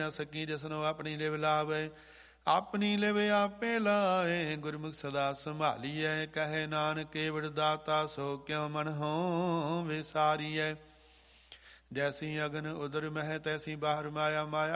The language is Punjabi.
ਸਕੀ ਜਿਸਨੋ ਆਪਣੀ ਲਿਵ ਲਾਵੇ, ਆਪਣੀ ਲਿਵ ਆਪੇ ਲਾਏ। ਗੁਰਮੁਖ ਸਦਾ ਸੰਭਾਲੀਐ, ਕਹੇ ਨਾਨਕ ਕੇਵੜ ਦਾਤਾ ਸੋ ਕਿਉ ਮਨ ਹੋ ਵਿਸਾਰੀਐ। ਜੈਸੀ ਅਗਨ ਉਦਰ ਮਹਿ ਤੈਸੀ ਬਾਹਰ ਮਾਇਆ, ਮਾਇਆ